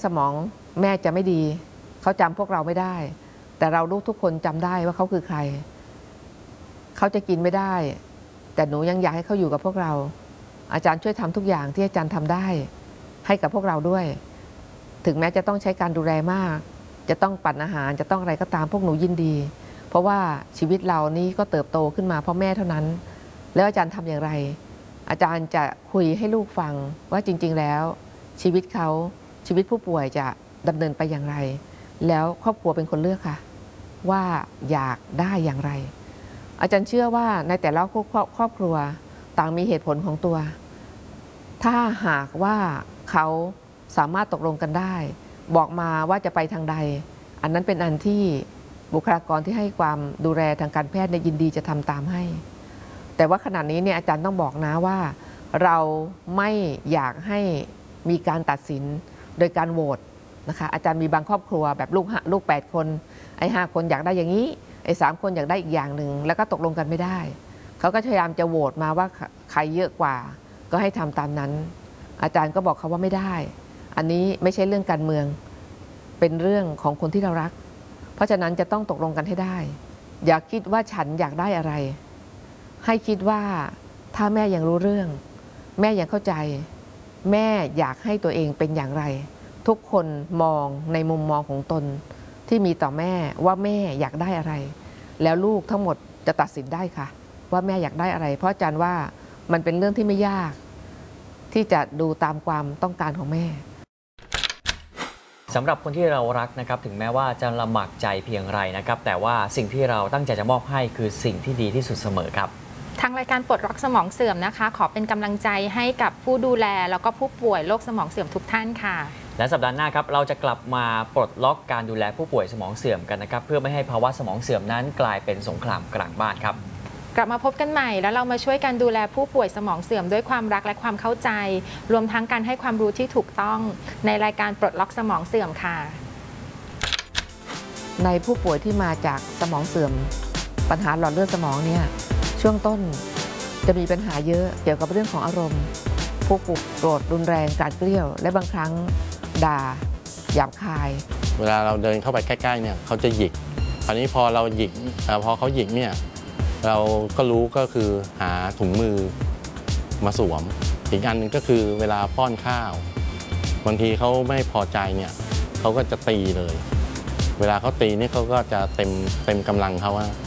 สมองแม่จะไม่ดีเขาจำพวกเราไม่ได้แต่เราลูกทุกคนจำได้ว่าเขาคือใครเขาจะกินไม่ได้แต่หนูยังอยากให้เขาอยู่กับพวกเราอาจารย์ช่วยทำทุกอย่างที่อาจารย์ทำได้ให้กับพวกเราด้วยถึงแม้จะต้องใช้การดูแลมากจะต้องปั่นอาหารจะต้องอะไรก็ตามพวกหนูยินดีเพราะว่าชีวิตเรานี้ก็เติบโตขึ้นมาเพราะแม่เท่านั้นแล้วอาจารย์ทำอย่างไรอาจารย์จะคุยให้ลูกฟังว่าจริงๆแล้วชีวิตเขาชีวิตผู้ป่วยจะดำเนินไปอย่างไรแล้วครอบครัวเป็นคนเลือกค่ะว่าอยากได้อย่างไรอาจารย์เชื่อว่าในแต่ละครอบครัวต่างมีเหตุผลของตัวถ้าหากว่าเขาสามารถตกลงกันได้บอกมาว่าจะไปทางใดอันนั้นเป็นอันที่บุคลากรที่ให้ความดูแลทางการแพทย์ยินดีจะทำตามให้แต่ว่าขณะนี้เนี่ยอาจารย์ต้องบอกนะว่าเราไม่อยากให้มีการตัดสินโดยการโหวตนะคะอาจารย์มีบางครอบครัวแบบลูก8คนไอ้5คนอยากได้อย่างนี้ไอ้3คนอยากได้อีกอย่างหนึ่งแล้วก็ตกลงกันไม่ได้เขาก็พยายามจะโหวตมาว่าใครเยอะกว่าก็ให้ทำตามนั้นอาจารย์ก็บอกเขาว่าไม่ได้อันนี้ไม่ใช่เรื่องการเมืองเป็นเรื่องของคนที่เรารักเพราะฉะนั้นจะต้องตกลงกันให้ได้อย่าคิดว่าฉันอยากได้อะไรให้คิดว่าถ้าแม่ยังรู้เรื่องแม่ยังเข้าใจแม่อยากให้ตัวเองเป็นอย่างไรทุกคนมองในมุมมองของตนที่มีต่อแม่ว่าแม่อยากได้อะไรแล้วลูกทั้งหมดจะตัดสินได้ค่ะว่าแม่อยากได้อะไรเพราะอาจารย์ว่ามันเป็นเรื่องที่ไม่ยากที่จะดูตามความต้องการของแม่สำหรับคนที่เรารักนะครับถึงแม้ว่าจะลำบากใจเพียงไรนะครับแต่ว่าสิ่งที่เราตั้งใจจะมอบให้คือสิ่งที่ดีที่สุดเสมอครับทางรายการปลดล็อกสมองเสื่อมนะคะขอเป็นกำลังใจให้กับผู้ดูแลแล้วก็ผู้ป่วยโรคสมองเสื่อมทุกท่านค่ะและสัปดาห์หน้าครับเราจะกลับมาปลดล็อกการดูแลผู้ป่วยสมองเสื่อมกันนะครับเพื่อไม่ให้ภาวะสมองเสื่อมนั้นกลายเป็นสงครามกลางบ้านครับกลับมาพบกันใหม่แล้วเรามาช่วยกันดูแลผู้ป่วยสมองเสื่อมด้วยความรักและความเข้าใจรวมทั้งการให้ความรู้ที่ถูกต้องในรายการปลดล็อกสมองเสื่อมค่ะในผู้ป่วยที่มาจากสมองเสื่อมปัญหาหลอดเลือดสมองเนี่ยช่วงต้นจะมีปัญหาเยอะเกี่ยวกับเรื่องของอารมณ์ผู้ป่วยโกรธรุนแรงกราดเกรี้ยวและบางครั้งด่าหยาบคายเวลาเราเดินเข้าไปใกล้ๆเนี่ยเขาจะหยิกคราวนี้พอเราหยิกพอเขาหยิกเนี่ยเราก็รู้ก็คือหาถุงมือมาสวมอีกอันหนึ่งก็คือเวลาป้อนข้าวบางทีเขาไม่พอใจเนี่ยเขาก็จะตีเลยเวลาเขาตีนี่เขาก็จะเต็มกำลังเขา